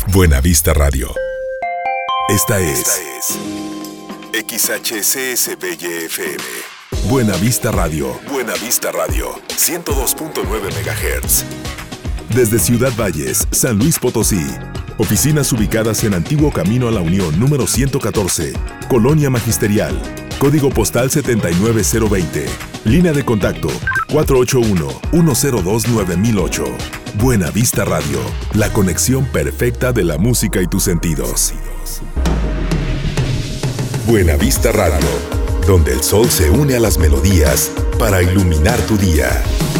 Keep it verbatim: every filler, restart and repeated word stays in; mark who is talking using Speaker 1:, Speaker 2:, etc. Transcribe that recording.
Speaker 1: Buenavista Radio. Esta es, Esta es X H C S B Y F M. Buenavista Radio. Buenavista Radio. ciento dos punto nueve megahertz. Desde Ciudad Valles, San Luis Potosí. Oficinas ubicadas en Antiguo Camino a la Unión número ciento catorce, Colonia Magisterial. Código postal setenta y nueve cero veinte. Línea de contacto cuatro ocho uno, uno cero dos, nueve mil ocho. Buenavista Radio, la conexión perfecta de la música y tus sentidos. Buenavista Radio, donde el sol se une a las melodías para iluminar tu día.